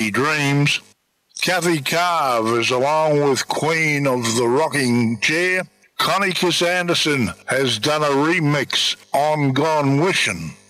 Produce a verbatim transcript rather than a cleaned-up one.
Sweet Dreams. Kathy Carvers, along with Queen of the Rocking Chair. Connie Kiss Anderson has done a remix on Gone Wishin'.